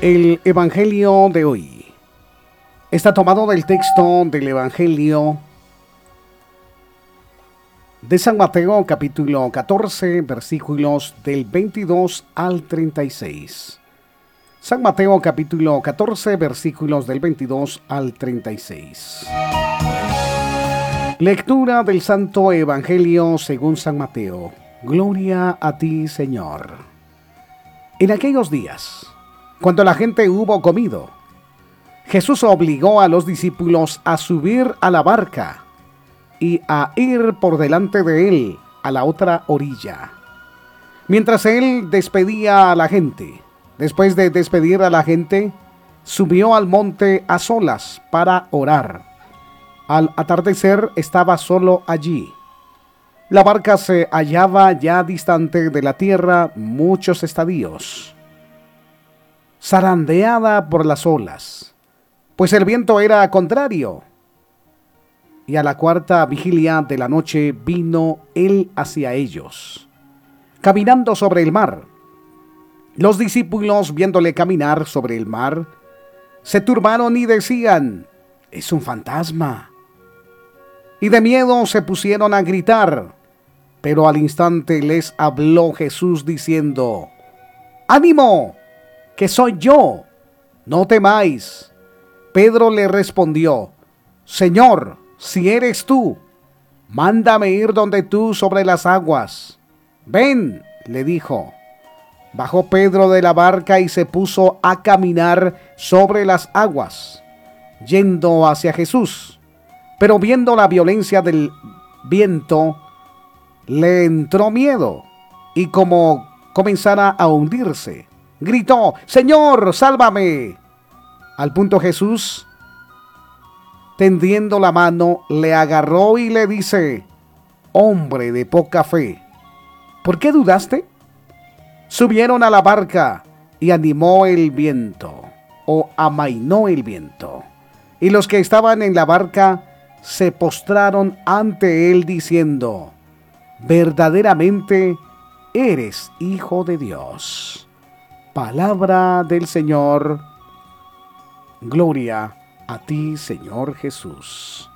El Evangelio de hoy está tomado del texto del Evangelio de San Mateo, capítulo 14, versículos del 22 al 36. San Mateo, capítulo 14, versículos del 22 al 36. Lectura del Santo Evangelio según San Mateo. Gloria a ti, Señor. En aquellos días, cuando la gente hubo comido, Jesús obligó a los discípulos a subir a la barca y a ir por delante de él a la otra orilla, mientras él despedía a la gente. Después de despedir a la gente, subió al monte a solas para orar. Al atardecer estaba solo allí. La barca se hallaba ya distante de la tierra muchos estadios, zarandeada por las olas, pues el viento era contrario. Y a la cuarta vigilia de la noche vino él hacia ellos, caminando sobre el mar. Los discípulos, viéndole caminar sobre el mar, se turbaron y decían: «Es un fantasma». Y de miedo se pusieron a gritar. Pero al instante les habló Jesús diciendo: «¡Ánimo! ¡Que soy yo! ¡No temáis!». Pedro le respondió: «Señor, si eres tú, mándame ir donde tú sobre las aguas». «Ven», le dijo. Bajó Pedro de la barca y se puso a caminar sobre las aguas, yendo hacia Jesús. Pero viendo la violencia del viento, le entró miedo, y como comenzara a hundirse, gritó: «Señor, sálvame». Al punto Jesús, tendiendo la mano, le agarró y le dice: «Hombre de poca fe, ¿por qué dudaste?». Subieron a la barca y animó el viento, o amainó el viento, y los que estaban en la barca se postraron ante él diciendo: «Verdaderamente eres Hijo de Dios». Palabra del Señor. Gloria a ti, Señor Jesús.